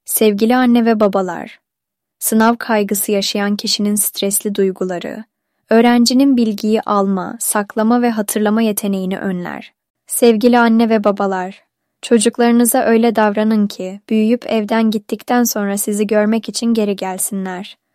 Sevgili anne ve babalar, sınav kaygısı yaşayan kişinin stresli duyguları, öğrencinin bilgiyi alma, saklama ve hatırlama yeteneğini önler. Sevgili anne ve babalar, çocuklarınıza öyle davranın ki, büyüyüp evden gittikten sonra sizi görmek için geri gelsinler.